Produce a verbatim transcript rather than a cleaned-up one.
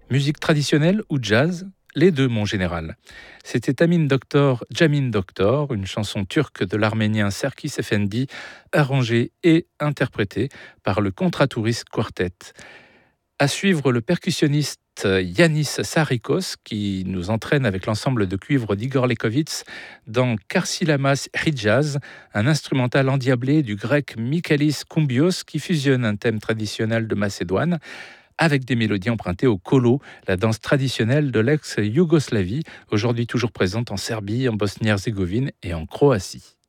Musique traditionnelle ou jazz? Les deux, mon général. C'était Amin Doktor, Jamin Doktor, une chanson turque de l'arménien Serkis Efendi, arrangée et interprétée par le Contratourist Quartet. À suivre le percussionniste Yanis Sarikos qui nous entraîne avec l'ensemble de cuivre d'Igor Lekovitz dans Karsilamas Hijaz, un instrumental endiablé du grec Michalis Koumbios qui fusionne un thème traditionnel de Macédoine avec des mélodies empruntées au kolo, la danse traditionnelle de l'ex-Yougoslavie, aujourd'hui toujours présente en Serbie, en Bosnie-Herzégovine et en Croatie.